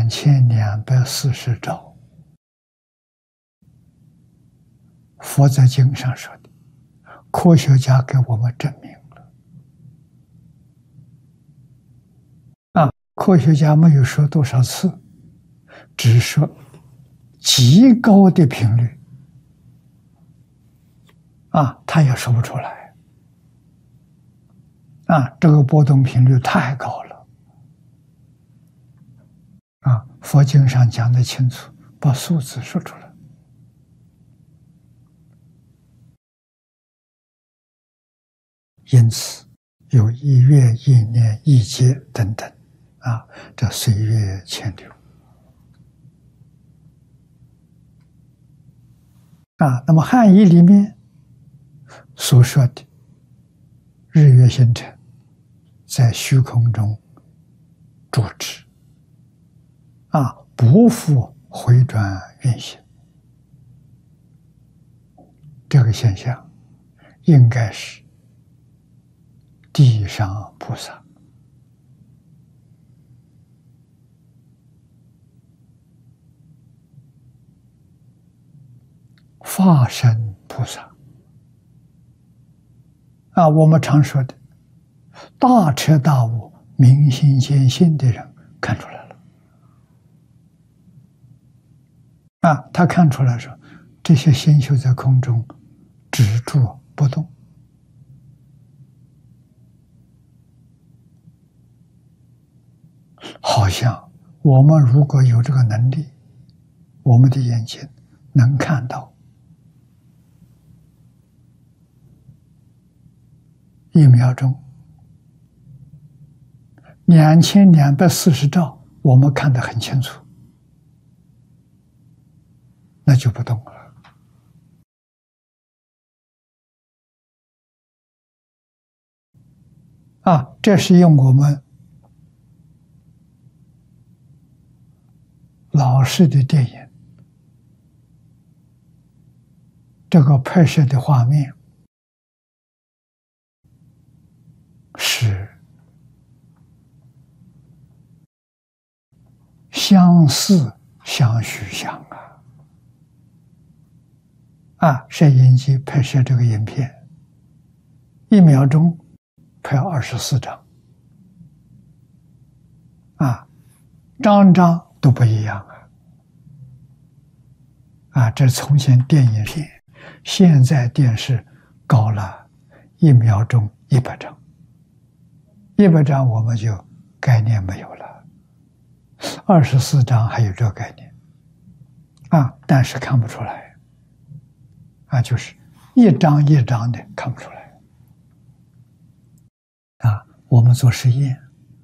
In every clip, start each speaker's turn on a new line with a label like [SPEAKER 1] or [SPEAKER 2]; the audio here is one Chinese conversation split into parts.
[SPEAKER 1] 2240兆。佛在经上说的，科学家给我们证明了。科学家没有说多少次，只说极高的频率，他也说不出来。这个波动频率太高了。佛经上讲得清楚，把数字说出来。因此，有一月、一年、一劫等等，这岁月潜流。那么汉译里面所说的日月星辰，在虚空中住止，不复回转运行，这个现象应该是地上菩萨化身菩萨我们常说的大彻大悟、明心见性的人看出来了。他看出来说，这些星宿在空中止住不动。好像我们如果有这个能力，我们的眼睛能看到1秒钟2240兆，我们看得很清楚，那就不动了。这是用我们老式的电影这个拍摄的画面是相似相许相摄影机拍摄这个影片，1秒钟拍24张，张张都不一样这从前电影片，现在电视高了1秒钟100张，100张我们就概念没有了，24张还有这个概念但是看不出来就是一张一张的看不出来我们做实验，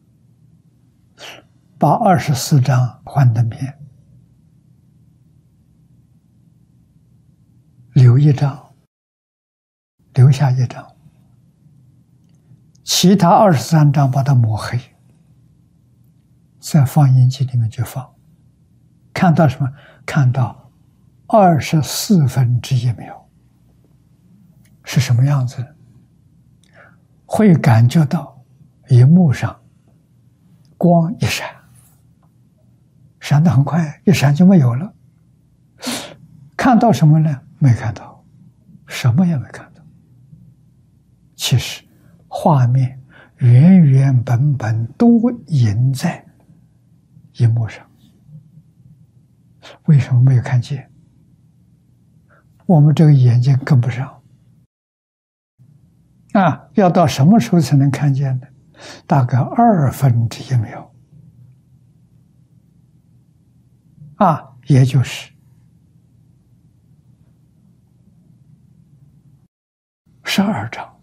[SPEAKER 1] 把24张幻灯片留1张，留下1张，其他23张把它抹黑，在放映机里面去放，看到什么？看到1/24秒是什么样子？会感觉到荧幕上光一闪，闪得很快，一闪就没有了。看到什么呢？没看到，什么也没看到。其实画面原原本本都印在荧幕上，为什么没有看见？我们这个眼睛跟不上要到什么时候才能看见呢？大概1/2秒也就是12张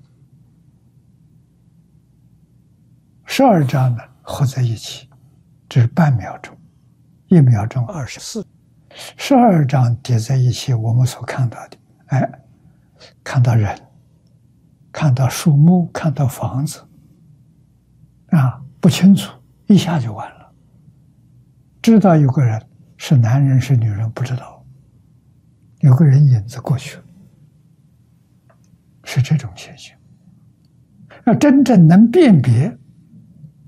[SPEAKER 1] ，12张呢合在一起，这是半秒钟，1秒钟24，12张叠在一起，我们所看到的，看到人，看到树木，看到房子，不清楚，一下就完了。知道有个人是男人是女人不知道，有个人影子过去了，是这种现象。要真正能辨别，